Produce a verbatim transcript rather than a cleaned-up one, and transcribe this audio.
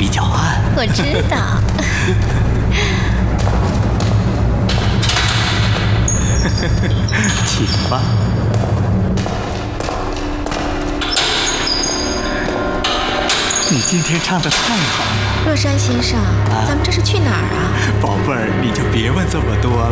比较暗。 我知道。 请吧。你今天唱得太好了， 若山先生，啊、咱们这是去哪儿啊？ 宝贝儿，你就别问这么多了。